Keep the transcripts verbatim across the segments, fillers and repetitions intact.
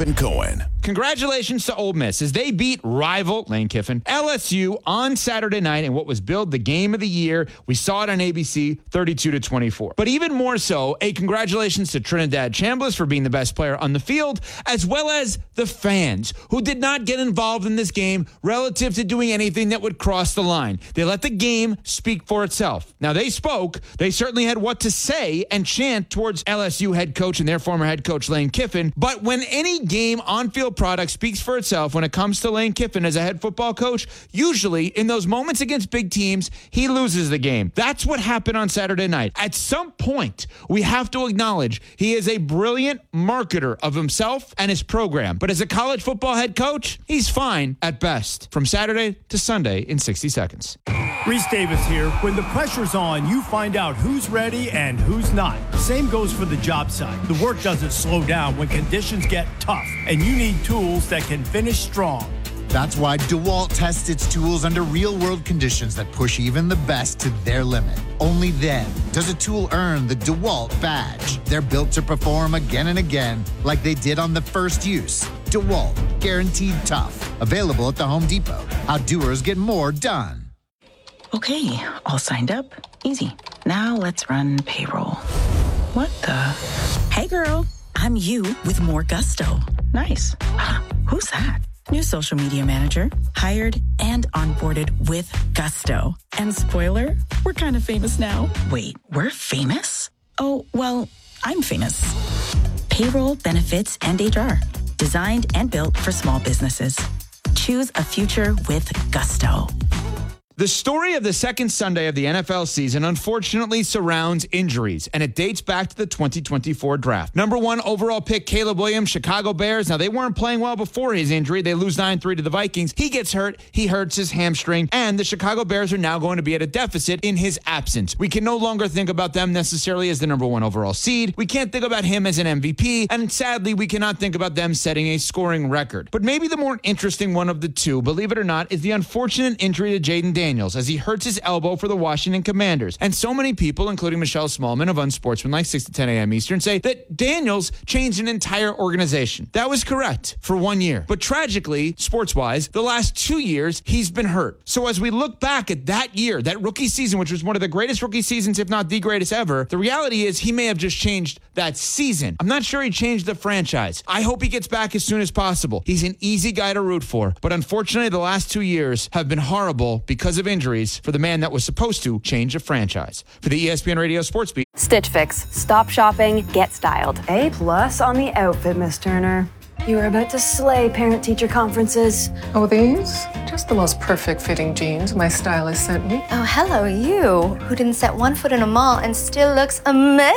and Cohen. Congratulations to Ole Miss as they beat rival Lane Kiffin L S U on Saturday night in what was billed the game of the year. We saw it on A B C, thirty-two to twenty-four. But even more so, a congratulations to Trinidad Chambliss for being the best player on the field, as well as the fans who did not get involved in this game relative to doing anything that would cross the line. They let the game speak for itself. Now, they spoke. They certainly had what to say and chant towards L S U head coach and their former head coach, Lane Kiffin. But when any game on-field product speaks for itself when it comes to Lane Kiffin as a head football coach, usually in those moments against big teams, he loses the game. That's what happened on Saturday night. At some point, we have to acknowledge he is a brilliant marketer of himself and his program. But as a college football head coach, he's fine at best. From Saturday to Sunday in sixty seconds. Reese Davis here. When the pressure's on, you find out who's ready and who's not. Same goes for the job site. The work doesn't slow down when conditions get tough, and you need tools that can finish strong. That's why DeWalt tests its tools under real-world conditions that push even the best to their limit. Only then does a tool earn the DeWalt badge. They're built to perform again and again like they did on the first use. DeWalt, guaranteed tough. Available at the Home Depot. How doers get more done. Okay, all signed up. Easy. Now let's run payroll. What the? Hey girl, I'm you with more gusto. Nice. Huh, who's that? New social media manager, hired and onboarded with gusto. And spoiler, we're kind of famous now. Wait, we're famous? Oh, well, I'm famous. Payroll, benefits, and H R. Designed and built for small businesses. Choose a future with gusto. The story of the second Sunday of the N F L season unfortunately surrounds injuries, and it dates back to the twenty twenty-four draft. Number one overall pick, Caleb Williams, Chicago Bears. Now, they weren't playing well before his injury. They lose nine three to the Vikings. He gets hurt. He hurts his hamstring, and the Chicago Bears are now going to be at a deficit in his absence. We can no longer think about them necessarily as the number one overall seed. We can't think about him as an M V P, and sadly, we cannot think about them setting a scoring record. But maybe the more interesting one of the two, believe it or not, is the unfortunate injury to Jaden Daniels. Daniels as he hurts his elbow for the Washington Commanders. And so many people, including Michelle Smallman of Unsportsmanlike, six to ten a.m. Eastern, say that Daniels changed an entire organization. That was correct for one year. But tragically, sports-wise, the last two years, he's been hurt. So as we look back at that year, that rookie season, which was one of the greatest rookie seasons, if not the greatest ever, the reality is he may have just changed that season. I'm not sure he changed the franchise. I hope he gets back as soon as possible. He's an easy guy to root for. But unfortunately, the last two years have been horrible because of injuries for the man that was supposed to change a franchise. For the E S P N Radio Sports Beat, Stitch Fix. Stop shopping, get styled. A plus on the outfit, Miss Turner. You are about to slay parent-teacher conferences. Oh, these? Just the most perfect fitting jeans my stylist sent me. Oh, hello, you, who didn't set one foot in a mall and still looks amazing.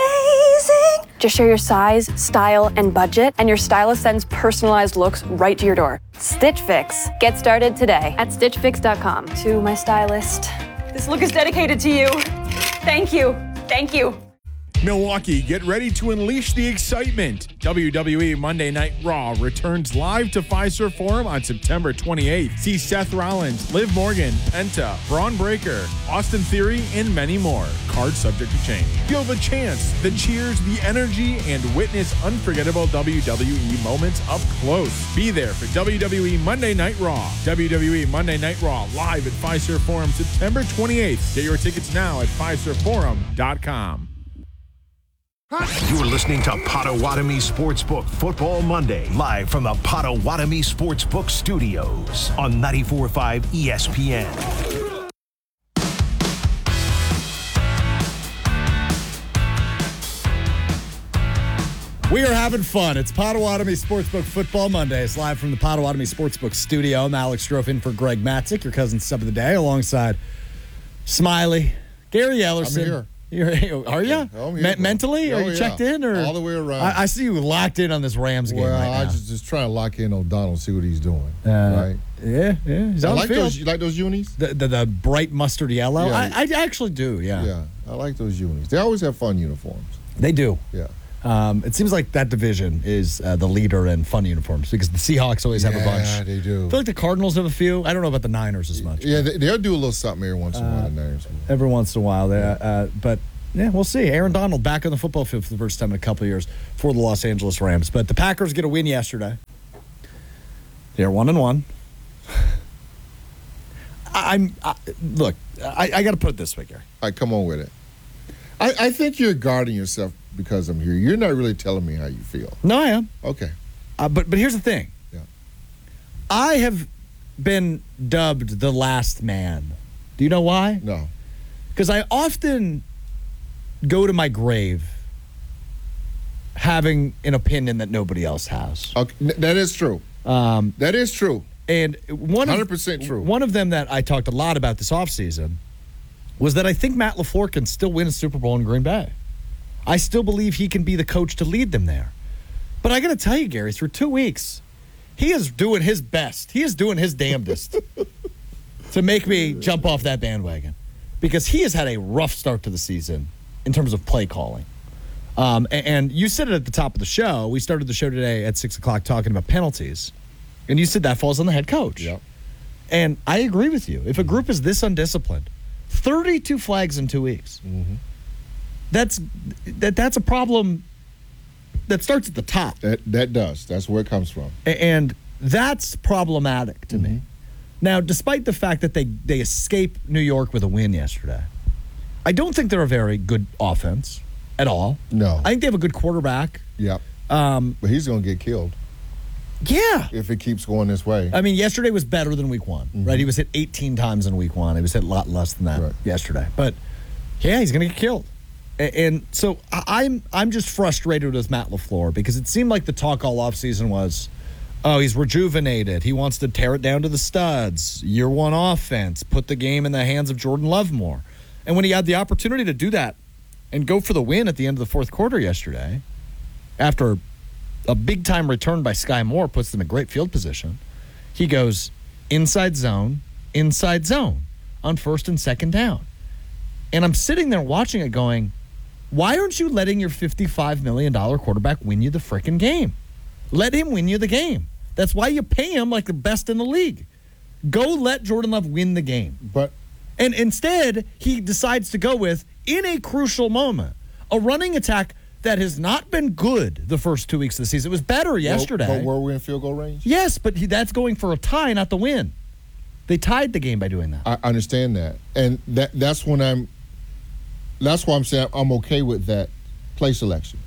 Just share your size, style, and budget, and your stylist sends personalized looks right to your door. Stitch Fix. Get started today at stitch fix dot com. To my stylist. This look is dedicated to you. Thank you. Thank you. Milwaukee, get ready to unleash the excitement. W W E Monday Night Raw returns live to Fiserv Forum on September twenty-eighth. See Seth Rollins, Liv Morgan, Penta, Braun Breaker, Austin Theory, and many more. Cards subject to change. Feel the chants, the cheers, the energy, and witness unforgettable W W E moments up close. Be there for W W E Monday Night Raw. W W E Monday Night Raw live at Fiserv Forum September twenty-eighth. Get your tickets now at fiserv forum dot com. You're listening to Potawatomi Sportsbook Football Monday, live from the Potawatomi Sportsbook Studios on ninety-four point five E S P N. We are having fun. It's Potawatomi Sportsbook Football Monday. It's live from the Potawatomi Sportsbook Studio. I'm Alex Strofe in for Greg Matzik, your cousin sub of the day, alongside Smiley, Gary Ellerson. I'm here. You're, are you? Oh, Me- mentally? oh, are you yeah. checked in? Or? All the way around. I, I see you locked in on this Rams game well, right now. I just just trying to lock in O'Donnell, see what he's doing. Uh, right? Yeah, yeah. He's I on like the field. those. You like those unis? The, the, the bright mustard yellow? Yeah. I, I actually do, yeah. Yeah, I like those unis. They always have fun uniforms. They do. Yeah. Um, it seems like that division is uh, the leader in fun uniforms because the Seahawks always have yeah, a bunch. Yeah, they do. I feel like the Cardinals have a few. I don't know about the Niners as much. Yeah, they, they'll do a little something every once in a while. Uh, the Niners. Every once in a while. Yeah. Uh, but, yeah, we'll see. Aaron Donald back on the football field for the first time in a couple of years for the Los Angeles Rams. But the Packers get a win yesterday. They're one and one. I'm I, look. I, I got to put it this way, Gary. All right, come on with it. I, I think you're guarding yourself because I'm here. You're not really telling me how you feel. No, I am. Okay. Uh, but but here's the thing. Yeah. I have been dubbed the last man. Do you know why? No. Because I often go to my grave having an opinion that nobody else has. Okay, that is true. Um, that is true. And one one hundred percent of, true. One of them that I talked a lot about this offseason was that I think Matt LaFleur can still win a Super Bowl in Green Bay. I still believe he can be the coach to lead them there. But I got to tell you, Gary, through two weeks, he is doing his best. He is doing his damnedest to make me jump off that bandwagon because he has had a rough start to the season in terms of play calling. Um, and, and you said it at the top of the show. We started the show today at six o'clock talking about penalties. And you said that falls on the head coach. Yep. And I agree with you. If a group is this undisciplined, thirty-two flags in two weeks, mm-hmm. that's that that's a problem that starts at the top. That that does. That's where it comes from. And that's problematic to mm-hmm. me. Now, despite the fact that they, they escape New York with a win yesterday, I don't think they're a very good offense at all. No. I think they have a good quarterback. Yep. Um, but he's going to get killed. Yeah. If it keeps going this way. I mean, yesterday was better than week one, mm-hmm. right? He was hit eighteen times in week one. He was hit a lot less than that right. yesterday. But, yeah, he's going to get killed. And so I'm I'm just frustrated with Matt LaFleur because it seemed like the talk all offseason was, oh, he's rejuvenated. He wants to tear it down to the studs. Year one offense. Put the game in the hands of Jordan Love more. And when he had the opportunity to do that and go for the win at the end of the fourth quarter yesterday, after a big-time return by Sky Moore puts them in great field position, he goes inside zone, inside zone on first and second down. And I'm sitting there watching it going, why aren't you letting your fifty-five million dollars quarterback win you the frickin' game? Let him win you the game. That's why you pay him like the best in the league. Go let Jordan Love win the game. But And instead, he decides to go with, in a crucial moment, a running attack that has not been good the first two weeks of the season. It was better yesterday. But were we in field goal range? Yes, but he, that's going for a tie, not the win. They tied the game by doing that. I understand that. And that that's when I'm that's why I'm saying I'm okay with that play selection.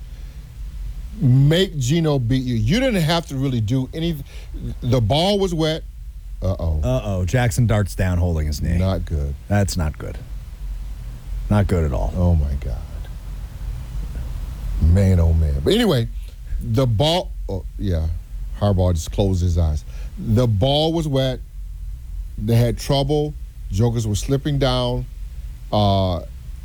Make Geno beat you. You didn't have to really do anything. The ball was wet. Uh-oh. Uh-oh. Jackson darts down holding his knee. Not good. That's not good. Not good at all. Oh, my God. Man, oh, man. But anyway, the ball, oh, yeah, Harbaugh just closed his eyes. The ball was wet. They had trouble. Jokers were slipping down. Uh,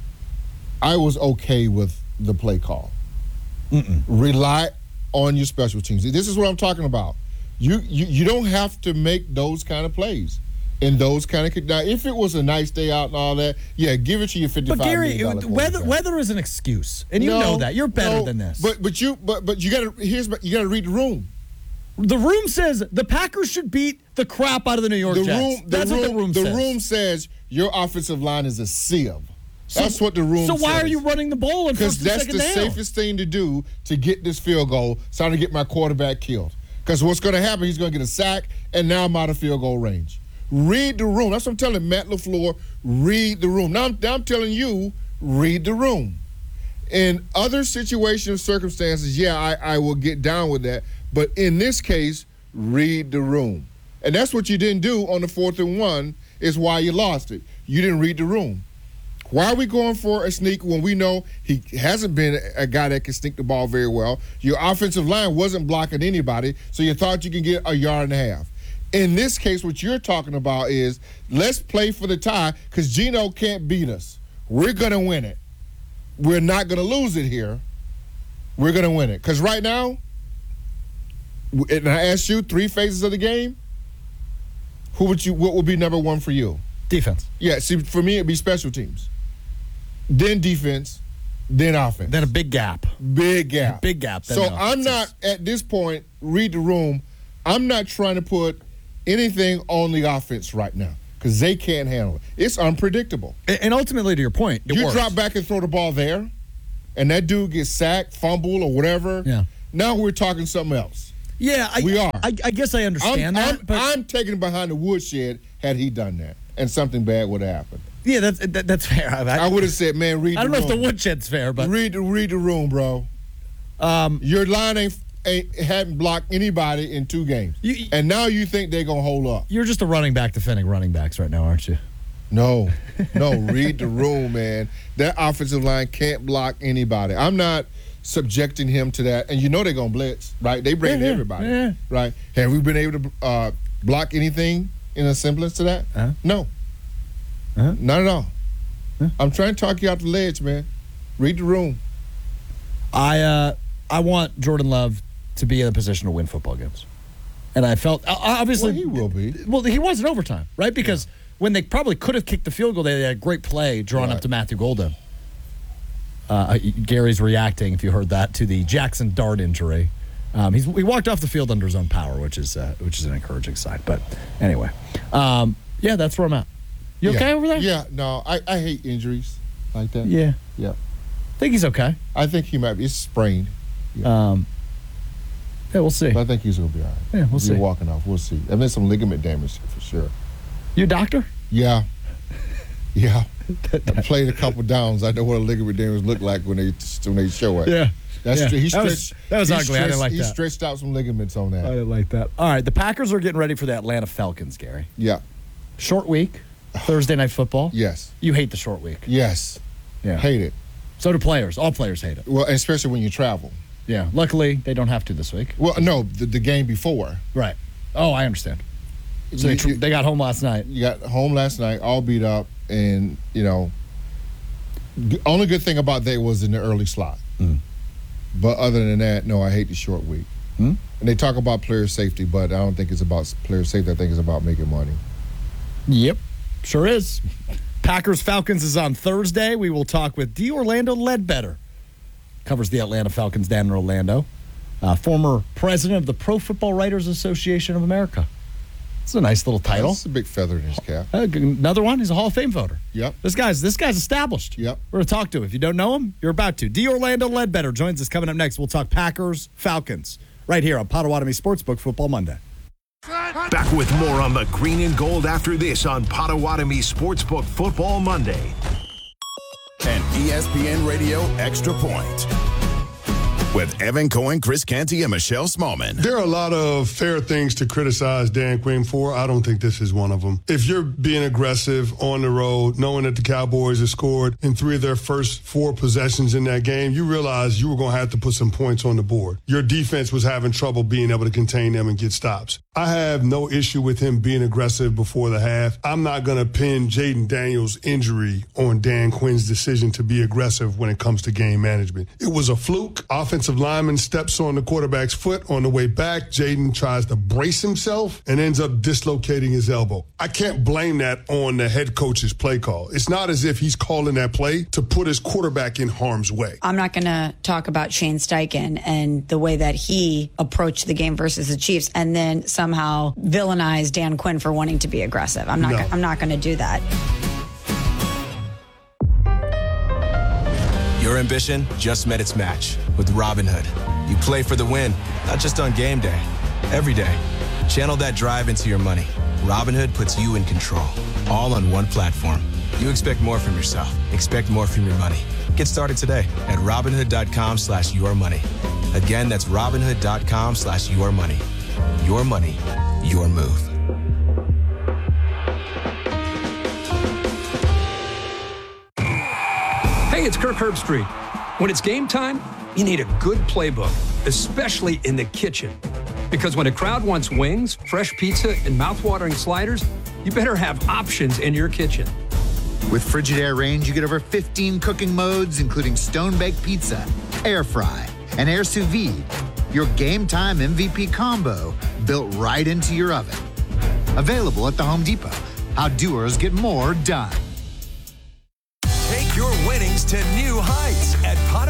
I was okay with the play call. Mm-mm. Rely on your special teams. This is what I'm talking about. You, you you don't have to make those kind of plays in those kind of. Now, if it was a nice day out and all that, yeah, give it to your fifty-five But Gary, million dollars weather weather is an excuse, and you no, know that. You're better no, than this. But but you but but you got to here's you got to read the room. The room says the Packers should beat the crap out of the New York the Jets. Room, the That's room, what the room the says. The room says your offensive line is a sieve. That's so, what the room so says. So why are you running the ball in first and second down? Because that's the safest thing to do to get this field goal, so I don't get my quarterback killed. Because what's going to happen, he's going to get a sack, and now I'm out of field goal range. Read the room. That's what I'm telling Matt LaFleur. Read the room. Now I'm, now I'm telling you, read the room. In other situations, circumstances, yeah, I, I will get down with that. But in this case, read the room. And that's what you didn't do on the fourth and one is why you lost it. You didn't read the room. Why are we going for a sneak when we know he hasn't been a guy that can sneak the ball very well? Your offensive line wasn't blocking anybody, so you thought you could get a yard and a half. In this case, what you're talking about is let's play for the tie because Geno can't beat us. We're going to win it. We're not going to lose it here. We're going to win it. Because right now, and I asked you three phases of the game, who would you? What would be number one for you? Defense. Yeah, see, for me, it'd be special teams. Then defense, then offense. Then a big gap. Big gap. Big gap. So I'm not, at this point, read the room, I'm not trying to put anything on the offense right now because they can't handle it. It's unpredictable. And ultimately, to your point, it you works. drop back and throw the ball there, and that dude gets sacked, fumble, or whatever. Yeah. Now we're talking something else. Yeah, I, we are. I, I guess I understand I'm, that. I'm, but I'm taking behind the woodshed had he done that, and something bad would have happened. Yeah, that's that, that's fair. I, I would have said, man, read the room. I don't know if the woodshed's fair, but. Read, the- read the room, bro. Um, Your line ain't, ain't hadn't blocked anybody in two games. You, and now you think they're going to hold up. You're just a running back defending running backs right now, aren't you? No. No, read the room, man. That offensive line can't block anybody. I'm not subjecting him to that. And you know they're going to blitz, right? They bring Yeah, everybody, yeah. right? Have we been able to uh, block anything in a semblance to that? Uh-huh. No. Uh-huh. Not at all. Huh? I'm trying to talk you out the ledge, man. Read the room. I uh, I want Jordan Love to be in a position to win football games. And I felt, uh, obviously. Well, he will be. Well, he was in overtime, right? Because yeah. when they probably could have kicked the field goal, they had a great play drawn right. up to Matthew Golden. Uh, Gary's reacting, if you heard that, to the Jackson Dart injury. Um, he's, he walked off the field under his own power, which is uh, which is an encouraging sign. But anyway, um, yeah, that's where I'm at. You yeah. okay over there? Yeah, no, I, I hate injuries like that. Yeah. Yeah. I think he's okay. I think he might be. It's sprained. Yeah, um, yeah we'll see. But I think he's going to be all right. Yeah, we'll he'll see. Be walking off. We'll see. I mean, some ligament damage for sure. You a doctor? Yeah. Yeah. I played a couple downs. I know what a ligament damage look like when they when they show it. Yeah. That's yeah. He that was, that was ugly. I didn't like he that. He stretched out some ligaments on that. I didn't like that. All right, the Packers are getting ready for the Atlanta Falcons, Gary. Yeah. Short week, Thursday night football. Yes. You hate the short week. Yes. Yeah. Hate it. So do players. All players hate it. Well, especially when you travel. Yeah. Luckily, they don't have to this week. Well, no, the, the game before. Right. Oh, I understand. So you, they, they got home last night. You got home last night, all beat up, and, you know, the only good thing about that was in the early slot. Mm. But other than that, no, I hate the short week. Mm. And they talk about player safety, but I don't think it's about player safety. I think it's about making money. Yep, sure is. Packers Falcons is on Thursday. We will talk with D. Orlando Ledbetter. Covers the Atlanta Falcons down in Orlando. Uh, former president of the Pro Football Writers Association of America. It's a nice little title. That's a big feather in his cap. Uh, another one. He's a Hall of Fame voter. Yep. This guy's this guy's established. Yep. We're going to talk to him. If you don't know him, you're about to. D. Orlando Ledbetter joins us coming up next. We'll talk Packers, Falcons, right here on Potawatomi Sportsbook Football Monday. Back with more on the green and gold after this on Potawatomi Sportsbook Football Monday. An E S P N Radio Extra Point with Evan Cohen, Chris Canty, and Michelle Smallman. There are a lot of fair things to criticize Dan Quinn for. I don't think this is one of them. If you're being aggressive on the road, knowing that the Cowboys have scored in three of their first four possessions in that game, you realize you were going to have to put some points on the board. Your defense was having trouble being able to contain them and get stops. I have no issue with him being aggressive before the half. I'm not going to pin Jaden Daniels' injury on Dan Quinn's decision to be aggressive when it comes to game management. It was a fluke. Offensive lineman steps on the quarterback's foot on the way back. Jaden tries to brace himself and ends up dislocating his elbow. I can't blame that on the head coach's play call. It's not as if he's calling that play to put his quarterback in harm's way. I'm not going to talk about Shane Steichen and the way that he approached the game versus the Chiefs and then somehow villainize Dan Quinn for wanting to be aggressive. I'm not no. I'm not going to do that. Your ambition just met its match with Robinhood. You play for the win, not just on game day, every day. Channel that drive into your money. Robinhood puts you in control, all on one platform. You expect more from yourself. Expect more from your money. Get started today at Robinhood.com slash your money. Again, that's Robinhood.com slash your money. Your money, your move. Hey, it's Kirk Herbstreit. When it's game time, you need a good playbook, especially in the kitchen. Because when a crowd wants wings, fresh pizza, and mouthwatering sliders, you better have options in your kitchen. With Frigidaire Range, you get over fifteen cooking modes, including stone-baked pizza, air fry, and air sous vide. Your game time M V P combo built right into your oven. Available at the Home Depot. How doers get more done. Take your winnings to new heights at Potawatomi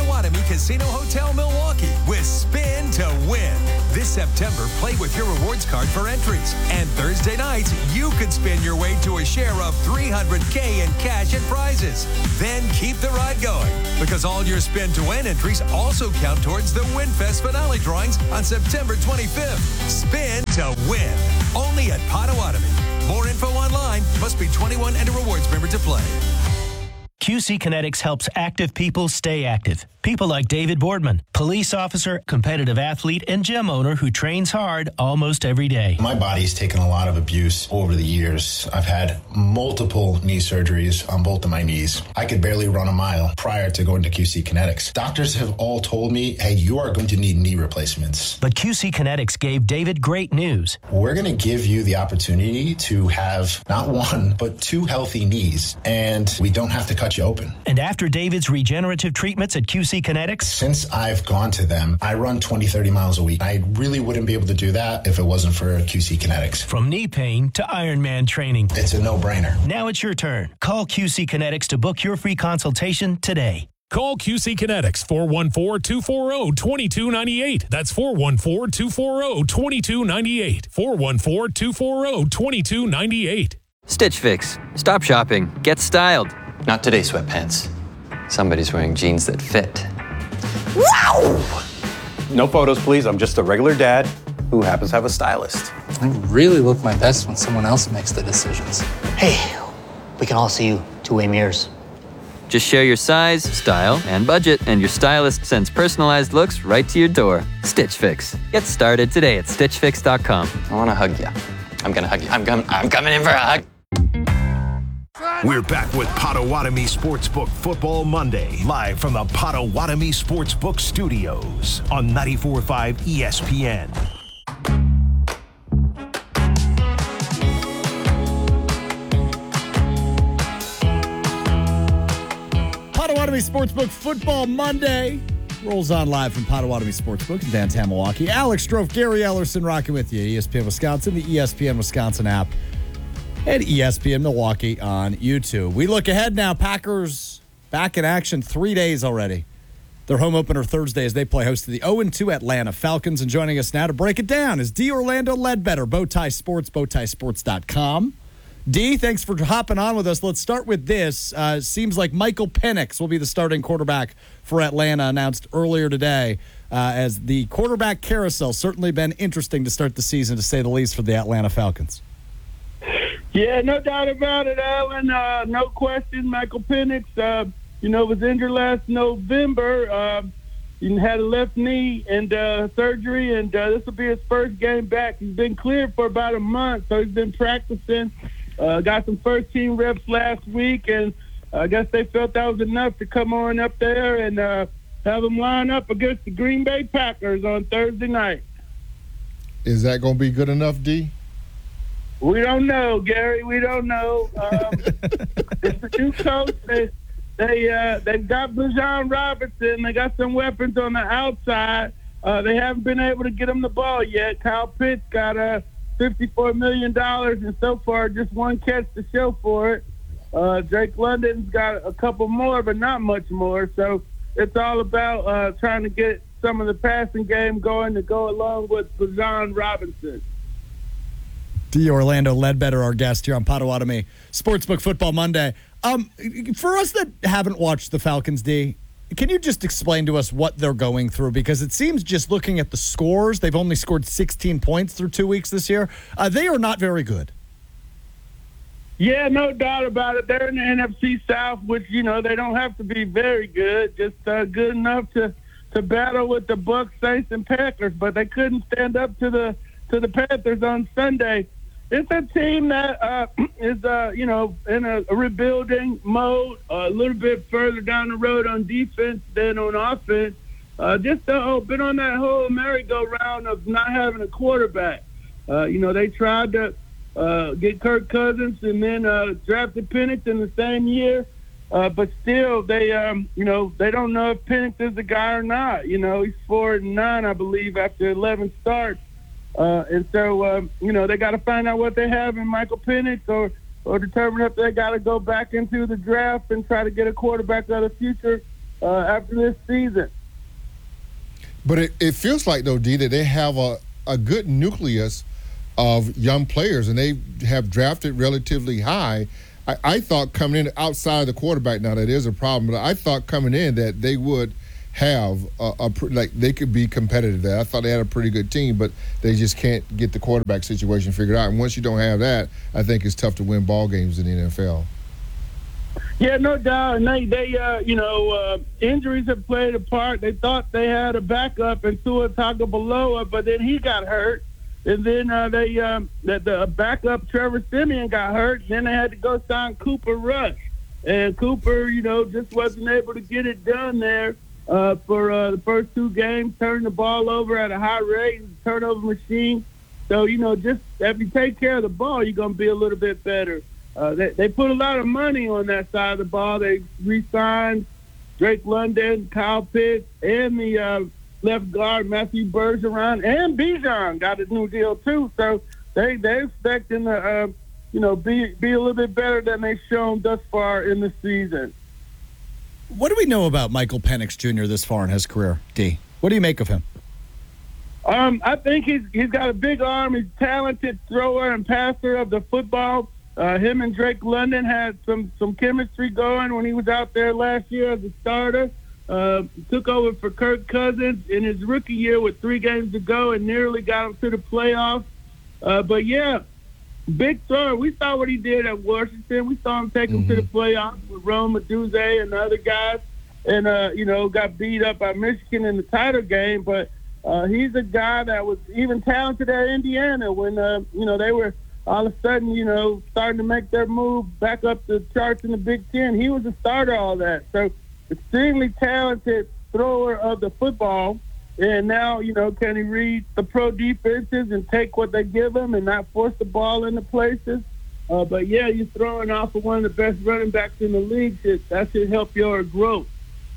Casino Hotel Milwaukee with Spin to Win. This September, play with your rewards card for entries. And Thursday nights, you could spin your way to a share of three hundred K in cash and prizes. Then keep the ride going, because all your Spin to Win entries also count towards the WinFest finale drawings on September twenty-fifth. Spin to Win. Only at Potawatomi. More info online. Must be twenty-one and a rewards member to play. Q C Kinetics helps active people stay active. People like David Boardman, police officer, competitive athlete, and gym owner who trains hard almost every day. My body's taken a lot of abuse over the years. I've had multiple knee surgeries on both of my knees. I could barely run a mile prior to going to Q C Kinetics. Doctors have all told me, hey, you are going to need knee replacements. But Q C Kinetics gave David great news. We're going to give you the opportunity to have not one, but two healthy knees, and we don't have to cut you open. And after David's regenerative treatments at Q C Kinetics? Since I've gone to them, I run twenty, thirty miles a week. I really wouldn't be able to do that if it wasn't for Q C Kinetics. From knee pain to Ironman training. It's a no-brainer. Now it's your turn. Call Q C Kinetics to book your free consultation today. Call Q C Kinetics, four one four, two four zero, two two nine eight. That's four one four, two four zero, two two nine eight. four one four, two four zero, two two nine eight. Stitch Fix. Stop shopping. Get styled. Not today, sweatpants. Somebody's wearing jeans that fit. Wow! No photos, please. I'm just a regular dad who happens to have a stylist. I really look my best when someone else makes the decisions. Hey, we can all see you two-way mirrors. Just share your size, style, and budget, and your stylist sends personalized looks right to your door. Stitch Fix. Get started today at stitch fix dot com. I want to hug you. I'm going to hug you. I'm, com- I'm coming in for a hug. We're back with Potawatomi Sportsbook Football Monday, live from the Potawatomi Sportsbook Studios on ninety-four point five E S P N. Potawatomi Sportsbook Football Monday rolls on live from Potawatomi Sportsbook in downtown Milwaukee. Alex Strofe, Gary Ellerson rocking with you. E S P N Wisconsin, the E S P N Wisconsin app, and E S P N Milwaukee on YouTube. We look ahead now. Packers back in action three days already. Their home opener Thursday as they play host to the oh and two Atlanta Falcons. And joining us now to break it down is D. Orlando Ledbetter, Bowtie Sports, bowtie sports dot com. D, thanks for hopping on with us. Let's start with this. Uh, seems like Michael Penix will be the starting quarterback for Atlanta, announced earlier today, uh, as the quarterback carousel certainly been interesting to start the season, to say the least, for the Atlanta Falcons. Yeah, no doubt about it, Alan. Uh, no question. Michael Penix, uh, you know, was injured last November. Uh, he had a left knee and uh, surgery, and uh, this will be his first game back. He's been cleared for about a month, so he's been practicing. Uh, got some first-team reps last week, and I guess they felt that was enough to come on up there and uh, have him line up against the Green Bay Packers on Thursday night. Is that going to be good enough, D? We don't know, Gary. We don't know. Um, it's the new coach. They, they, uh, they've got Bijan Robinson. They got some weapons on the outside. Uh, they haven't been able to get him the ball yet. Kyle Pitts got a fifty-four million dollars, and so far just one catch to show for it. Uh, Drake London's got a couple more, but not much more. So it's all about uh, trying to get some of the passing game going to go along with Bijan Robinson. D. Orlando Ledbetter, our guest here on Potawatomi Sportsbook Football Monday. Um, for us that haven't watched the Falcons, D, can you just explain to us what they're going through? Because it seems, just looking at the scores, they've only scored sixteen points through two weeks this year. Uh, they are not very good. Yeah, no doubt about it. They're in the N F C South, which, you know, they don't have to be very good, just uh, good enough to, to battle with the Bucs, Saints, and Packers. But they couldn't stand up to the to the Panthers on Sunday. It's a team that uh, is, uh, you know, in a, a rebuilding mode, uh, a little bit further down the road on defense than on offense. Uh, just uh, been on that whole merry-go-round of not having a quarterback. Uh, you know, they tried to uh, get Kirk Cousins and then uh, drafted Penix in the same year. Uh, but still, they, um, you know, they don't know if Penix is the guy or not. You know, he's four and nine, I believe, after eleven starts. Uh, and so, um, you know, they got to find out what they have in Michael Penix, or, or determine if they got to go back into the draft and try to get a quarterback of the future uh, after this season. But it, it feels like, though, D, that they have a, a good nucleus of young players, and they have drafted relatively high. I, I thought coming in outside the quarterback, now that is a problem, but I thought coming in that they would have a, a like they could be competitive there. I thought they had a pretty good team, but they just can't get the quarterback situation figured out. And once you don't have that, I think it's tough to win ball games in the N F L. Yeah, no doubt. And they, they uh, you know, uh, injuries have played a part. They thought they had a backup in Tua Tagovailoa, but then he got hurt. And then uh, they um, the, the backup Trevor Siemian got hurt. Then they had to go sign Cooper Rush, and Cooper, you know, just wasn't able to get it done there uh, for uh, the first two games. Turning the ball over at a high rate, turnover machine. So you know, just if you take care of the ball, you're gonna be a little bit better. Uh, they, they put a lot of money on that side of the ball. They re-signed Drake London, Kyle Pitts, and the uh, left guard Matthew Bergeron, and Bijan got a new deal too. So they they expecting to uh, you know be be a little bit better than they've shown thus far in the season. What do we know about Michael Penix Junior this far in his career, D? What do you make of him? Um, I think he's he's got a big arm. He's a talented thrower and passer of the football. Uh, him and Drake London had some, some chemistry going when he was out there last year as a starter. Uh, took over for Kirk Cousins in his rookie year with three games to go and nearly got him to the playoffs. Uh, but, yeah, big thrower. We saw what he did at Washington. We saw him take mm-hmm. him to the playoffs with Rome Odunze and the other guys and, uh, you know, got beat up by Michigan in the title game. But uh, he's a guy that was even talented at Indiana when, uh, you know, they were – all of a sudden, you know, starting to make their move back up the charts in the Big Ten. He was a starter, all that. So extremely talented thrower of the football. And now, you know, can he read the pro defenses and take what they give him and not force the ball into places? Uh, but, yeah, you're throwing off of one of the best running backs in the league. That should help your growth.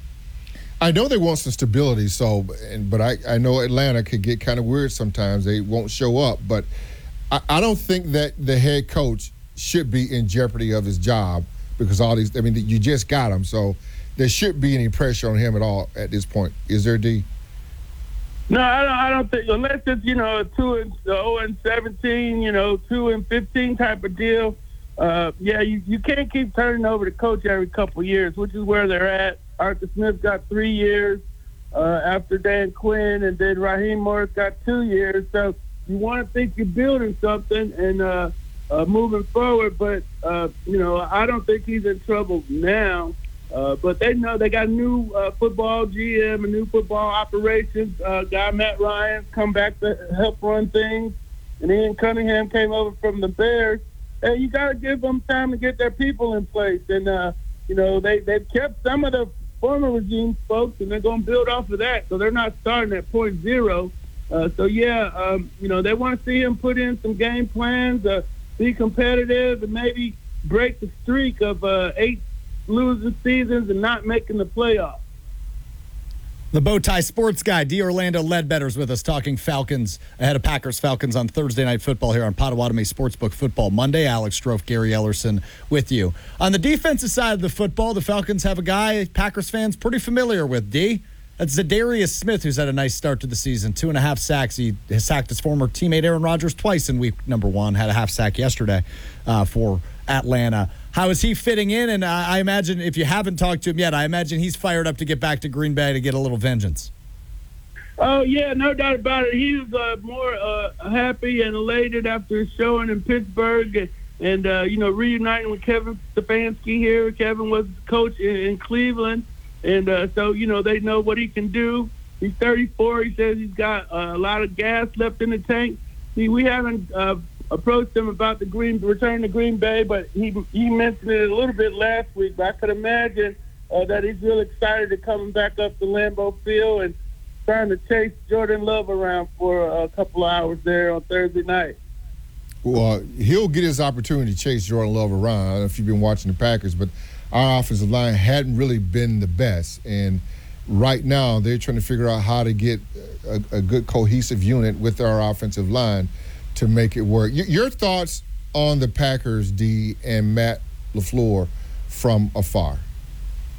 I know they want some stability, so, but I, I know Atlanta could get kind of weird sometimes. They won't show up, but – I don't think that the head coach should be in jeopardy of his job because all these, I mean, you just got him. So there shouldn't be any pressure on him at all at this point. Is there, D? No, I don't, I don't think, unless it's, you know, a two and oh and seventeen, you know, two and fifteen type of deal. Uh, yeah, you, you can't keep turning over the coach every couple of years, which is where they're at. Arthur Smith got three years uh, after Dan Quinn, and then Raheem Morris got two years. So, you want to think you're building something and uh, uh, moving forward, but, uh, you know, I don't think he's in trouble now. Uh, but they know they got a new uh, football G M, a new football operations uh, guy, Matt Ryan, come back to help run things. And Ian Cunningham came over from the Bears. And you got to give them time to get their people in place. And, uh, you know, they, they've kept some of the former regime folks, and they're going to build off of that. So they're not starting at point zero. Uh, so, yeah, um, you know, they want to see him put in some game plans, uh, be competitive, and maybe break the streak of uh, eight losing seasons and not making the playoffs. The Bowtie Sports Guy, D. Orlando Ledbetter's with us talking Falcons ahead of Packers-Falcons on Thursday Night Football here on Potawatomi Sportsbook Football Monday. Alex Strofe, Gary Ellerson with you. On the defensive side of the football, the Falcons have a guy Packers fans pretty familiar with, D. That's Zadarius Smith, who's had a nice start to the season. Two and a half sacks. He has sacked his former teammate Aaron Rodgers twice in week number one. Had a half sack yesterday uh, for Atlanta. How is he fitting in? And I, I imagine if you haven't talked to him yet, I imagine he's fired up to get back to Green Bay to get a little vengeance. Oh, yeah, no doubt about it. He was uh, more uh, happy and elated after his showing in Pittsburgh and, and uh, you know, reuniting with Kevin Stefanski here. Kevin was coach in, in Cleveland. And uh, so, you know, they know what he can do. He's thirty-four. He says he's got uh, a lot of gas left in the tank. See, we haven't uh, approached him about the Green return to Green Bay, but he he mentioned it a little bit last week. But I could imagine uh, that he's real excited to coming back up to Lambeau Field and trying to chase Jordan Love around for a couple of hours there on Thursday night. Well, he'll get his opportunity to chase Jordan Love around. I don't know if you've been watching the Packers, but our offensive line hadn't really been the best. And right now they're trying to figure out how to get a, a good cohesive unit with our offensive line to make it work. Y- your thoughts on the Packers, D, and Matt LaFleur from afar?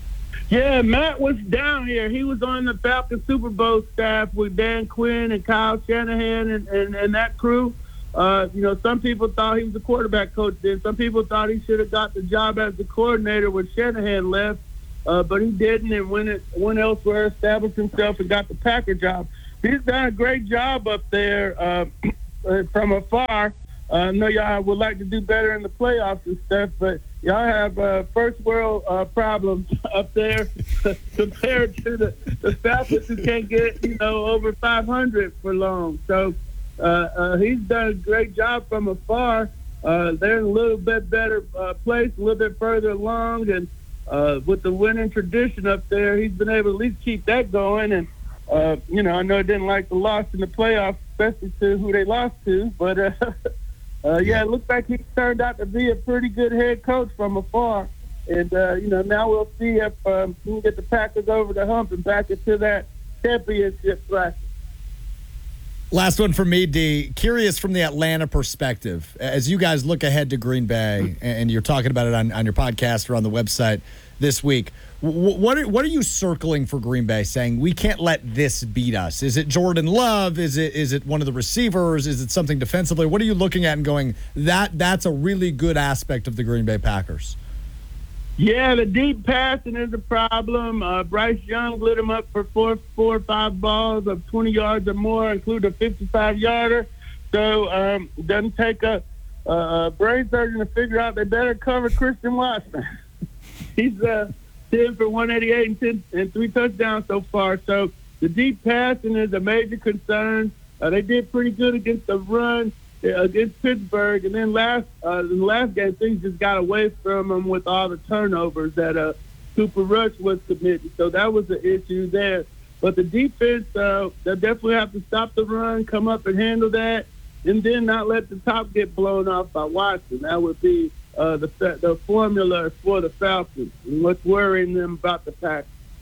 Yeah, Matt was down here. He was on the Falcons Super Bowl staff with Dan Quinn and Kyle Shanahan and, and, and that crew. Uh, you know, some people thought he was a quarterback coach then. Some people thought he should have got the job as the coordinator when Shanahan left, uh, but he didn't and went, it, went elsewhere, established himself, and got the Packer job. He's done a great job up there uh, from afar. Uh, I know y'all would like to do better in the playoffs and stuff, but y'all have uh, first world uh, problems up there compared to the, the Falcons who can't get, you know, over five hundred for long. So uh, uh, he's done a great job from afar. Uh, they're in a little bit better uh, place, a little bit further along, and uh, with the winning tradition up there, he's been able to at least keep that going. And, uh, you know, I know I didn't like the loss in the playoffs, especially to who they lost to, but uh, Uh, yeah, it looks like he turned out to be a pretty good head coach from afar. And, uh, you know, now we'll see if um, we can get the Packers over the hump and back into that championship bracket. Last one from me, D. Curious from the Atlanta perspective, as you guys look ahead to Green Bay, and you're talking about it on, on your podcast or on the website this week, what are, what are you circling for Green Bay, saying we can't let this beat us? Is it Jordan Love? Is it is it one of the receivers? Is it something defensively? What are you looking at and going, that that's a really good aspect of the Green Bay Packers? Yeah, the deep passing is a problem. Uh, Bryce Young lit him up for four, four or five balls of twenty yards or more, including a fifty-five-yarder. So um, it doesn't take a, a brain surgeon to figure out they better cover Christian Watson. He's uh, ten for one eighty-eight and, ten, and three touchdowns so far. So the deep passing is a major concern. Uh, they did pretty good against the run uh, against Pittsburgh, and then last uh, in the last game things just got away from them with all the turnovers that uh, Cooper Rush was committed. So that was the issue there. But the defense, uh, they definitely have to stop the run, come up and handle that, and then not let the top get blown off by Watson. That would be Uh, the the formula for the Falcons and what's worrying them about the Packers.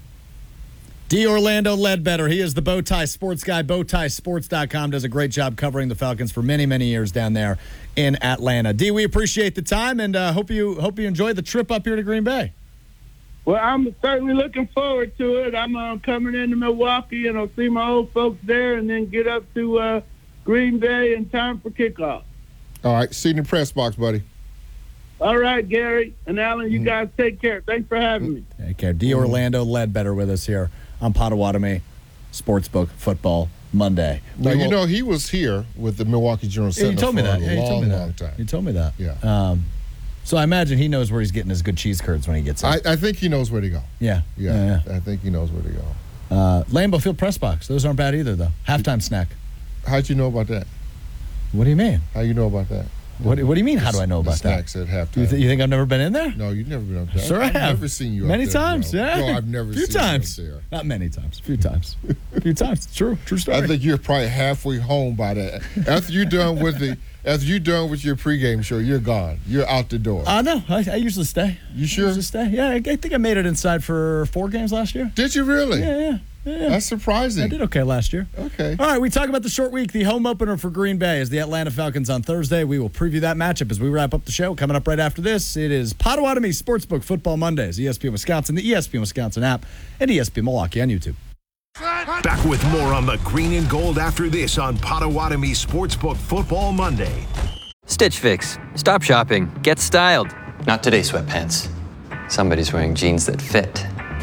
D. Orlando Ledbetter, he is the Bowtie Sports guy. Bowtie Sports dot com does a great job covering the Falcons for many, many years down there in Atlanta. D, we appreciate the time and uh, hope you hope you enjoy the trip up here to Green Bay. Well, I'm certainly looking forward to it. I'm uh, coming into Milwaukee and I'll see my old folks there and then get up to uh, Green Bay in time for kickoff. All right, see you in the press box, buddy. All right, Gary and Alan, you guys take care. Thanks for having me. Take care. D. Orlando Ledbetter with us here on Potawatomi Sportsbook Football Monday. Now, We you will- know, he was here with the Milwaukee Journal Yeah, you Sentinel told me for that. a Yeah, you long, told me that. long time. You told me that. Yeah. Um, so I imagine he knows where he's getting his good cheese curds when he gets in. I, I think he knows where to go. yeah. Yeah, yeah, I think he knows where to go. yeah. Uh, Lambeau Field press box. Those aren't bad either, though. Halftime snack. How'd you know about that? What do you mean? How you know about that? What, what do you mean, how do I know The about that? snacks at halftime. You, th- you think I've never been in there? No, you've never been up there. Sure I I've have. never seen you up Many there, times, no. yeah. No, I've never A few seen times. you up there. Not many times. A few times. A few times. True. True story. I think you're probably halfway home by that. After you're done with the, after you're done with your pregame show, you're gone. You're out the door. Uh, no, I, I usually stay. You sure? I usually stay. Yeah, I, I think I made it inside for four games last year. Did you really? Yeah, yeah. yeah. That's surprising. I did okay last year. Okay. All right, we talk about the short week. The home opener for Green Bay is the Atlanta Falcons on Thursday. We will preview that matchup as we wrap up the show. Coming up right after this, it is Potawatomi Sportsbook Football Mondays, E S P N Wisconsin, the E S P N Wisconsin app, and E S P N Milwaukee on YouTube. Back with more on the green and gold after this on Potawatomi Sportsbook Football Monday. Stitch Fix. Stop shopping. Get styled. Not today, sweatpants. Somebody's wearing jeans that fit.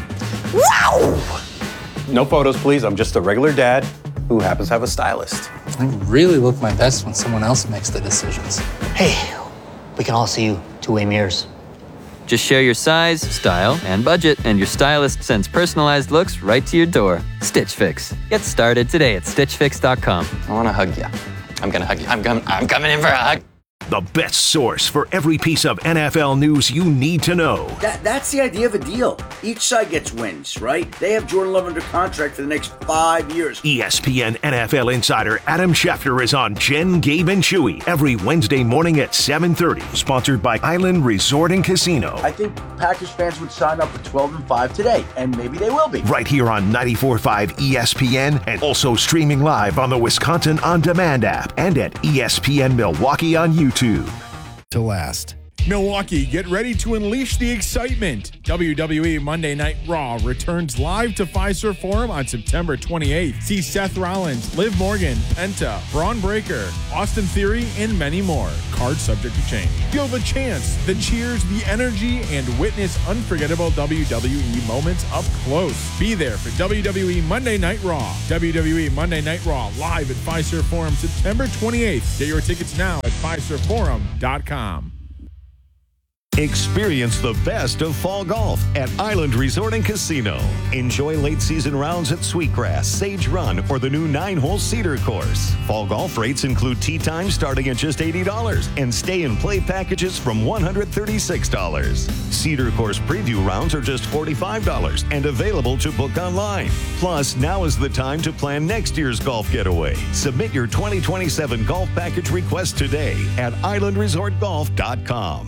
Wow! No photos, please. I'm just a regular dad who happens to have a stylist. I really look my best when someone else makes the decisions. Hey, we can all see you two-way mirrors. Just share your size, style, and budget, and your stylist sends personalized looks right to your door. Stitch Fix. Get started today at stitch fix dot com. I want to hug you. I'm going to hug you. I'm, com- I'm coming in for a hug. The best source for every piece of N F L news you need to know. That, that's the idea of a deal. Each side gets wins, right? They have Jordan Love under contract for the next five years. E S P N N F L insider Adam Schefter is on Jen, Gabe, and Chewy every Wednesday morning at seven thirty. Sponsored by Island Resort and Casino. I think Packers fans would sign up for twelve and five today, and maybe they will be. Right here on ninety-four point five E S P N and also streaming live on the Wisconsin On Demand app and at E S P N Milwaukee on YouTube. To last. Milwaukee, get ready to unleash the excitement. W W E Monday Night Raw returns live to Fiserv Forum on September twenty-eighth. See Seth Rollins, Liv Morgan, Penta, Braun Breaker, Austin Theory, and many more. Card subject to change. Feel the chants, the cheers, the energy, and witness unforgettable W W E moments up close. Be there for W W E Monday Night Raw. W W E Monday Night Raw live at Fiserv Forum September twenty-eighth. Get your tickets now at fiserv forum dot com. Experience the best of fall golf at Island Resort and Casino. Enjoy late season rounds at Sweetgrass, Sage Run, or the new nine-hole Cedar course. Fall golf rates include tee time starting at just eighty dollars and stay and play packages from one hundred thirty-six dollars. Cedar course preview rounds are just forty-five dollars and available to book online. Plus, now is the time to plan next year's golf getaway. Submit your twenty twenty-seven golf package request today at island resort golf dot com.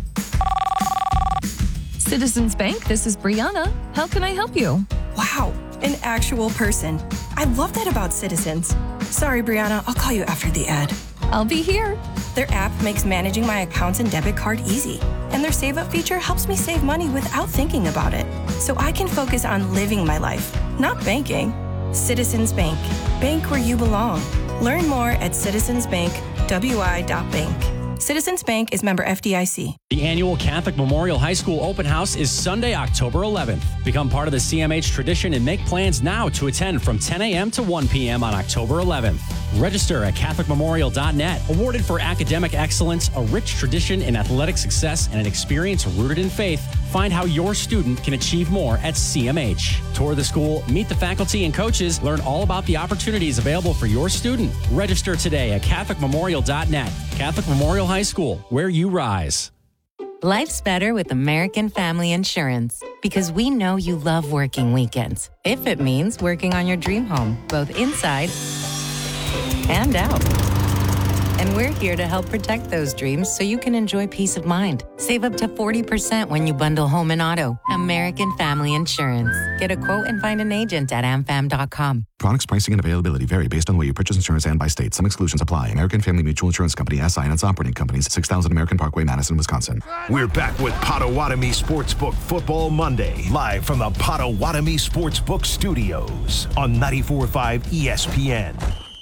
Citizens Bank, this is Brianna. How can I help you? Wow, an actual person. I love that about Citizens. Sorry, Brianna, I'll call you after the ad. I'll be here. Their app makes managing my accounts and debit card easy. And their Save Up feature helps me save money without thinking about it. So I can focus on living my life, not banking. Citizens Bank. Bank where you belong. Learn more at citizens bank w i dot bank. Citizens Bank is member F D I C. The annual Catholic Memorial High School Open House is Sunday, October eleventh. Become part of the C M H tradition and make plans now to attend from ten a.m. to one p.m. on October eleventh. Register at catholic memorial dot net. Awarded for academic excellence, a rich tradition in athletic success, and an experience rooted in faith, find how your student can achieve more at C M H. Tour the school, meet the faculty and coaches, learn all about the opportunities available for your student. Register today at catholic memorial dot net. Catholic Memorial High School, where you rise. Life's better with American Family Insurance because we know you love working weekends. If it means working on your dream home, both inside and out. And we're here to help protect those dreams so you can enjoy peace of mind. Save up to forty percent when you bundle home and auto. American Family Insurance. Get a quote and find an agent at am fam dot com. Products, pricing, and availability vary based on the way you purchase insurance and by state. Some exclusions apply. American Family Mutual Insurance Company, S I and its operating companies, six thousand American Parkway, Madison, Wisconsin. We're back with Potawatomi Sportsbook Football Monday, live from the Potawatomi Sportsbook Studios on ninety-four point five E S P N.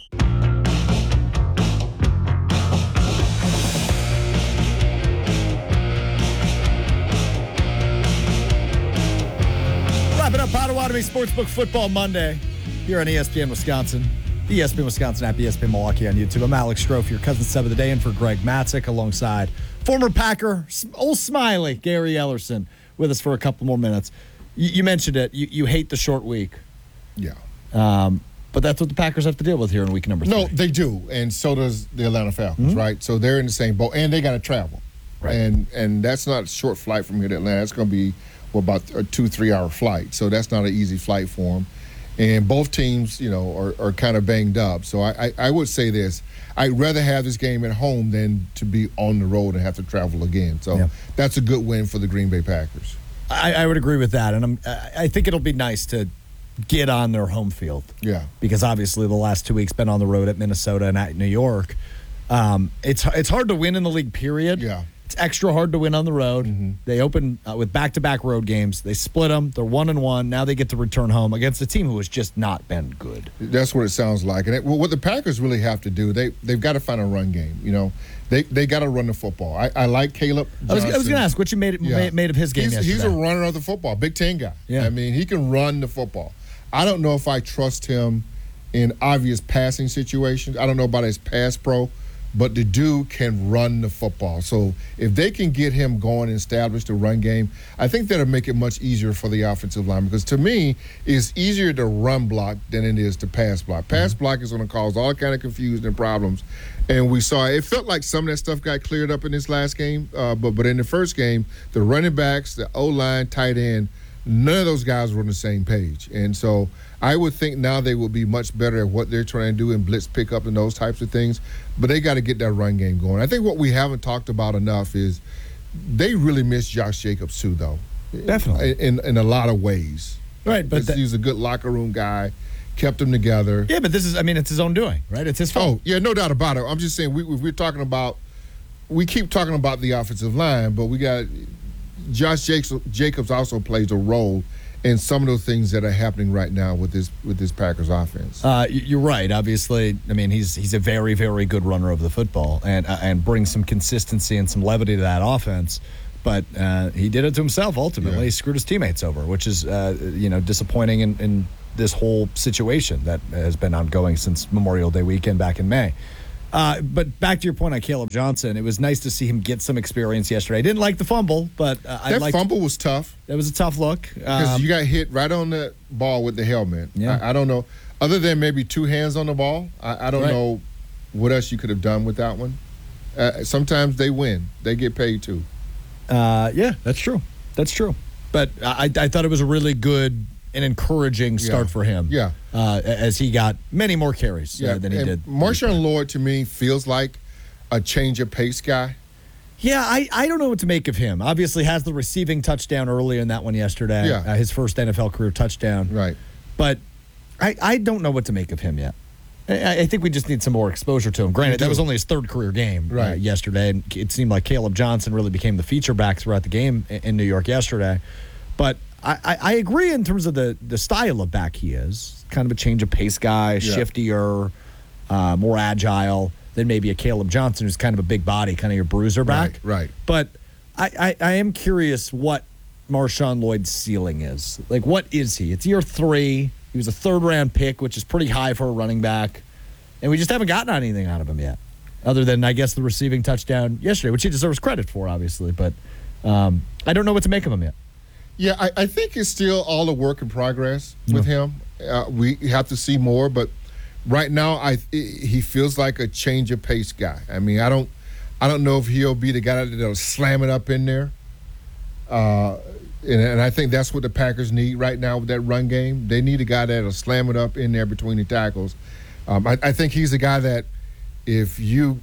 Wrapping up Potawatomi Sportsbook Football Monday here on E S P N Wisconsin. The E S P N Wisconsin app, E S P N Milwaukee on YouTube. I'm Alex Strofe, your cousin sub of the day, and for Greg Matzek alongside former Packer, old Smiley, Gary Ellerson, with us for a couple more minutes. You, you mentioned it. You, you hate the short week. Yeah. Um, but that's what the Packers have to deal with here in week number three. No, they do, and so does the Atlanta Falcons, Mm-hmm. right? So they're in the same boat, and they got to travel. Right. And and that's not a short flight from here to Atlanta. It's going to be well, about a two, three-hour flight. So that's not an easy flight for them. And both teams, you know, are, are kind of banged up. So I, I, I would say this. I'd rather have this game at home than to be on the road and have to travel again. So Yeah. that's a good win for the Green Bay Packers. I, I would agree with that, and I'm, I I think it'll be nice to get on their home field. Yeah. Because obviously the last two weeks been on the road at Minnesota and at New York. Um, it's it's hard to win in the league, period. Yeah. It's extra hard to win on the road. Mm-hmm. They open uh, with back-to-back road games. They split them. They're one and one. Now they get to return home against a team who has just not been good. That's what it sounds like. And it, well, what the Packers really have to do, they they've got to find a run game. You know, they they got to run the football. I, I like Caleb I was, Johnson. I was going to ask what you made it, Yeah. made, made of his game he's, yesterday. He's a runner of the football, Big Ten guy. Yeah. I mean, he can run the football. I don't know if I trust him in obvious passing situations. I don't know about his pass pro, but the dude can run the football. So if they can get him going and establish the run game, I think that'll make it much easier for the offensive line. Because to me, it's easier to run block than it is to pass block. Pass Mm-hmm. block is going to cause all kind of confusion and problems. And we saw it felt like some of that stuff got cleared up in this last game. Uh, but but in the first game, the running backs, the O-line, tight end, none of those guys were on the same page. And so I would think now they will be much better at what they're trying to do in blitz pickup and those types of things. But they got to get that run game going. I think what we haven't talked about enough is they really miss Josh Jacobs too, though. Definitely. In, in a lot of ways. Right, but Because he's a good locker room guy, kept them together. Yeah, but this is, I mean, it's his own doing, right? It's his fault. Oh, yeah, no doubt about it. I'm just saying, we, we we're talking about we keep talking about the offensive line, but we got Josh Jacobs also plays a role in some of those things that are happening right now with this with this Packers offense. Uh, you're right. Obviously, I mean he's he's a very very good runner of the football and uh, and brings some consistency and some levity to that offense. But uh, he did it to himself ultimately. Yeah. He screwed his teammates over, which is uh, you know disappointing in, in this whole situation that has been ongoing since Memorial Day weekend back in May. Uh, but back to your point on Caleb Johnson, it was nice to see him get some experience yesterday. I didn't like the fumble, but uh, I that liked, fumble was tough. That was a tough look because um, you got hit right on the ball with the helmet. Yeah. I, I don't know, other than maybe two hands on the ball. I, I don't right. know what else you could have done with that one. Uh, sometimes they win; they get paid too. Uh, yeah, that's true. That's true. But I, I thought it was a really good and encouraging start yeah. for him. Yeah. Uh, as he got many more carries yeah. uh, than he and did. Marshawn Lloyd, to me, feels like a change of pace guy. Yeah, I, I don't know what to make of him. Obviously has the receiving touchdown early in that one yesterday. Yeah. Uh, his first N F L career touchdown. Right. But I, I don't know what to make of him yet. I, I think we just need some more exposure to him. Granted, that was only his third career game right. uh, yesterday, and it seemed like Caleb Johnson really became the feature back throughout the game in, in New York yesterday. But I, I, I agree in terms of the, the style of back he is. Kind of a change of pace guy, Yeah. shiftier, uh, more agile than maybe a Caleb Johnson, who's kind of a big body, kind of your bruiser back. Right, right. But I, I, I am curious what Marshawn Lloyd's ceiling is. Like, what is he? It's year three. He was a third-round pick, which is pretty high for a running back. And we just haven't gotten anything out of him yet, other than, I guess, the receiving touchdown yesterday, which he deserves credit for, obviously. But um, I don't know what to make of him yet. Yeah, I, I think it's still all a work in progress with him. Uh, we have to see more, but right now, I he feels like a change of pace guy. I mean, I don't, I don't know if he'll be the guy that'll slam it up in there. Uh, and, and I think that's what the Packers need right now with that run game. They need a guy that'll slam it up in there between the tackles. Um, I, I think he's a guy that, if you,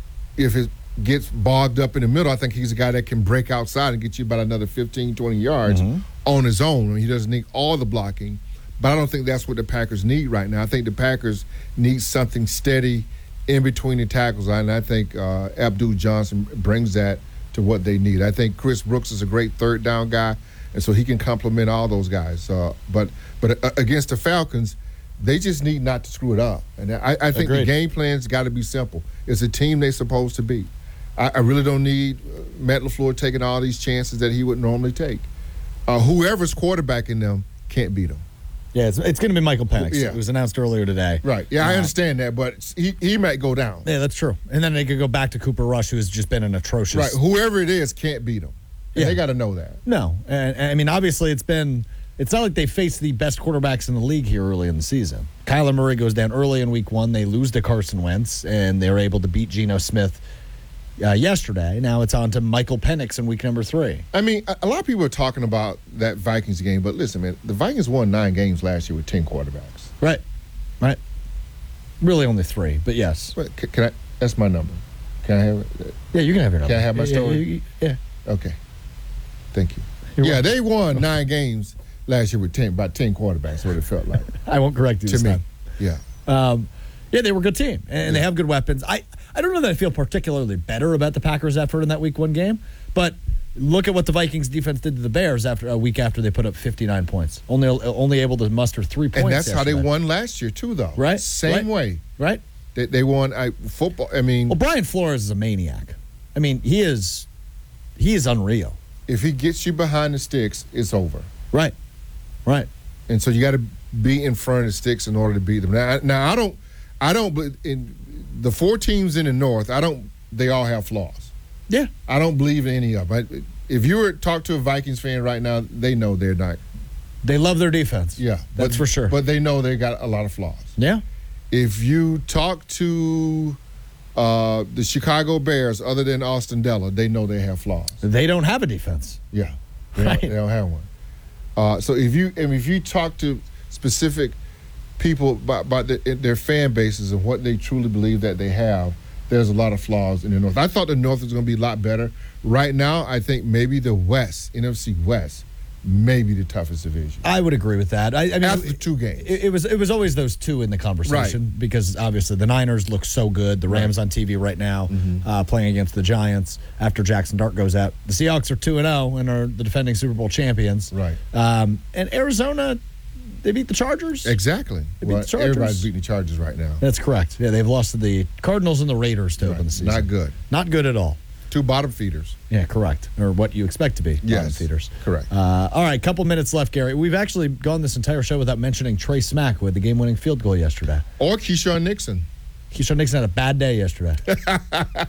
if it gets bogged up in the middle, I think he's a guy that can break outside and get you about another fifteen, twenty yards Mm-hmm. on his own. I mean, he doesn't need all the blocking. But I don't think that's what the Packers need right now. I think the Packers need something steady in between the tackles, and I think uh, Abdul Johnson brings that to what they need. I think Chris Brooks is a great third down guy, and so he can complement all those guys. Uh, but but uh, against the Falcons, they just need not to screw it up. And I, I think Agreed. the game plan's got to be simple. It's a team they're supposed to beat. I, I really don't need Matt LaFleur taking all these chances that he would normally take. Uh, whoever's quarterbacking them can't beat them. Yeah, it's, it's going to be Michael Penix. Yeah. It was announced earlier today. Right. Yeah, I Uh, understand that, but he, he might go down. Yeah, that's true. And then they could go back to Cooper Rush, who has just been an atrocious. Right. Whoever it is can't beat them. And Yeah. they got to know that. No, and, and I mean, obviously, it's been. It's not like they faced the best quarterbacks in the league here early in the season. Kyler Murray goes down early in week one. They lose to Carson Wentz, and they're able to beat Geno Smith uh, yesterday. Now it's on to Michael Penix in week number three. I mean, a, a lot of people are talking about that Vikings game, but listen, man, the Vikings won nine games last year with ten quarterbacks. Right. Right. Really only three, but yes. But can, can I? That's my number. Can I have it? Yeah, you can have your number. Can I have my Yeah, story? Yeah. Okay. Thank you. You're yeah, welcome. they won nine games last year with ten, about ten quarterbacks. What it felt like. I won't correct you to this me. time. Yeah. Um, yeah, they were a good team, and they have good weapons. I, I don't know that I feel particularly better about the Packers' effort in that week one game, but look at what the Vikings defense did to the Bears after a week after they put up fifty-nine points. Only only able to muster three points. And that's yesterday. how they won last year too, though. Right. Same Right. way. Right. They, they won I, football. I mean, Well, Brian Flores is a maniac. I mean, he is he is unreal. if he gets you behind the sticks, it's over. Right. Right. And so you got to be in front of the sticks in order to beat them. Now, now I don't, I don't. But in the four teams in the North, I don't. They all have flaws. Yeah. I don't believe in any of them. I, if you were to talk to a Vikings fan right now, they know they're not. They love their defense. Yeah, that's but, for sure. But they know they got a lot of flaws. Yeah. If you talk to uh, the Chicago Bears, other than Austin Della, they know they have flaws. They don't have a defense. Yeah, they, Right. don't, they don't have one. Uh, so if you and if you talk to specific people about, about the, their fan bases and what they truly believe that they have, there's a lot of flaws in the North. I thought the North was going to be a lot better. Right now, I think maybe the West, N F C West, maybe the toughest division. I would agree with that. I, I mean, After two games. It, it was it was always those two in the conversation Right. because obviously the Niners look so good. The Rams Right. on T V right now Mhm. uh, playing against the Giants after Jackson Dart goes out. The Seahawks are two and oh and are the defending Super Bowl champions. Right. Um, and Arizona, they beat the Chargers. Exactly. They beat Well, the Chargers. everybody's beating the Chargers right now. That's correct. Yeah, they've lost to the Cardinals and the Raiders to open the season. Not good. Not good at all. Two bottom feeders. Yeah, correct. Or what you expect to be bottom Yes. feeders. Correct. Uh, all right, couple minutes left, Gary. We've actually gone this entire show without mentioning Trey Smack with the game-winning field goal yesterday. Or Keyshawn Nixon. Keyshawn Nixon had a bad day yesterday.